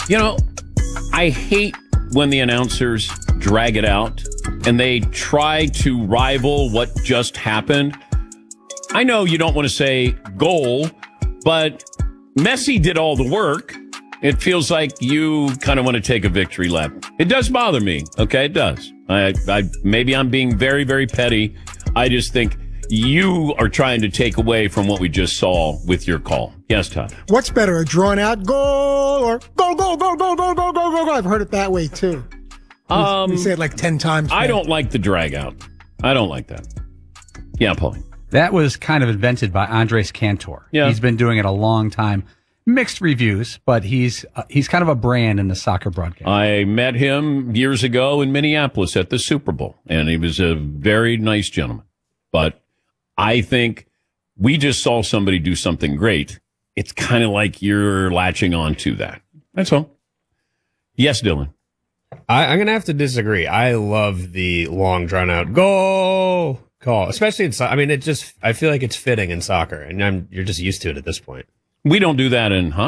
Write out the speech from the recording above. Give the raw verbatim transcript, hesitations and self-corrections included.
You know, I hate when the announcers drag it out and they try to rival what just happened. I know you don't want to say goal, but Messi did all the work. It feels like you kind of want to take a victory lap. It does bother me. Okay, it does. I, I maybe I'm being very, very petty. I just think you are trying to take away from what we just saw with your call. Yes, Todd. What's better, a drawn-out goal or go, go, go, go, go, go, go, go, go? I've heard it that way, too. Um, we say it like ten times. I don't like the drag out. I don't like that. Yeah, Paulie. That was kind of invented by Andres Cantor. Yeah. He's been doing it a long time. Mixed reviews, but he's uh, he's kind of a brand in the soccer broadcast. I met him years ago in Minneapolis at the Super Bowl, and he was a very nice gentleman. But I think we just saw somebody do something great. It's kind of like you're latching on to that. That's all. Yes, Dylan. I, I'm going to have to disagree. I love the long, drawn-out goal call, especially in soccer. I mean, it just, I feel like it's fitting in soccer, and I'm, you're just used to it at this point. We don't do that in hockey.